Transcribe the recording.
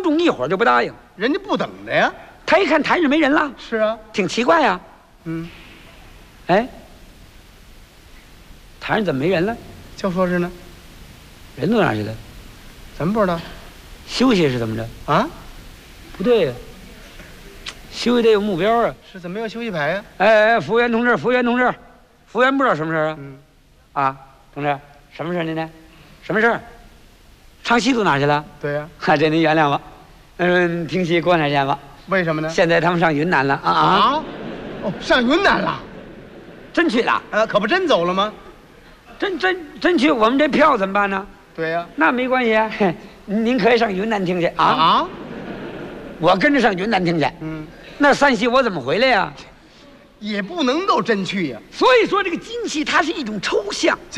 中一会儿就不答应。 人家不等着呀。 他一看台上没人了， 是啊， 挺奇怪呀。 嗯， 哎，台上怎么没人了？ 就说是呢， 人都哪儿去了？ 咱们不知道休息是怎么着？ 啊？ 不对呀，休息得有目标啊。 是怎么没有休息牌呀？ 哎，服务员同志，服务员同志，服务员不知道什么事啊？ 嗯， 啊，同志，什么事您呢？什么事儿？唱戏都哪儿去了？ 对呀。 哈，这您原谅我。听戏过段时间吧。 为什么呢？ 现在他们上云南了啊！ 哦，上云南了？ 真去了？ 可不真走了吗？ 真去，我们这票怎么办呢？ 对呀。 那没关系啊，您可以上云南听去啊！我跟着上云南听去。 嗯， 那散戏我怎么回来呀？ 也不能够真去呀。 所以说，这个京戏它是一种抽象。